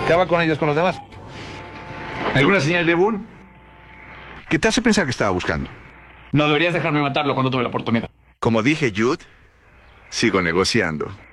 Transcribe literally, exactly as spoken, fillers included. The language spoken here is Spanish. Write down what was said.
¿Qué va con ellos con los demás? ¿Alguna señal de Boone? ¿Qué te hace pensar que estaba buscando? No deberías dejarme matarlo cuando tuve la oportunidad. Como dije, Jude, sigo negociando.